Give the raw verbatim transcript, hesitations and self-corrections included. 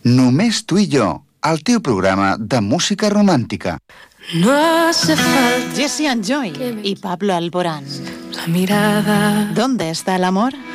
Només tu i jo, el teu programa de música romàntica. No hace falta Jesse and Joy y Pablo Alborán. la mirada. ¿Dónde está el amor?